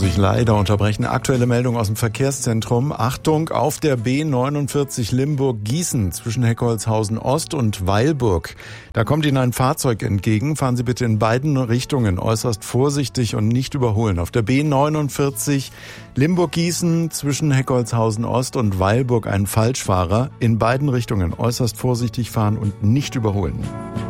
ich leider unterbrechen. Aktuelle Meldung aus dem Verkehrszentrum. Achtung, auf der B49 Limburg-Gießen zwischen Heckholzhausen Ost und Weilburg. Da kommt Ihnen ein Fahrzeug entgegen. Fahren Sie bitte in beiden Richtungen äußerst vorsichtig und nicht überholen. Auf der B49 Limburg-Gießen zwischen Heckholzhausen Ost und Weilburg ein Falschfahrer. In beiden Richtungen äußerst vorsichtig fahren und nicht überholen.